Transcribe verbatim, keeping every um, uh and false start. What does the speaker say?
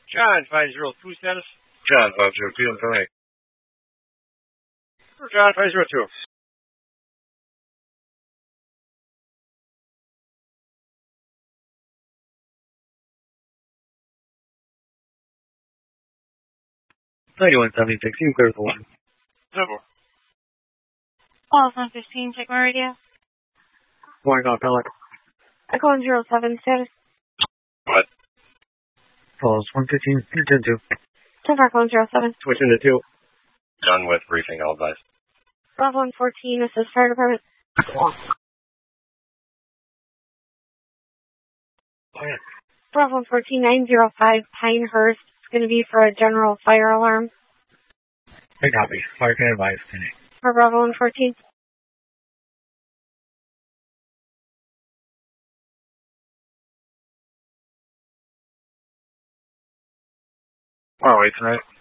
John, five zero two status. John, five zero two, I'm coming. John, five zero two. ninety-one seventy-six, you clear for one. Zero. Calls one fifteen, check my radio. Morning, call, Pellet. I call in zero seven status. What? Calls one fifteen, you ten two. ten four, calling zero seven. Switching to two. Done with briefing, all advice. Bravo one fourteen, this is fire department. Oh, yeah. Bravo one fourteen, nine zero five, Pinehurst. It's going to be for a general fire alarm. Hey, copy. Fire can advise today. For Bravo one fourteen. Oh, wait, tonight.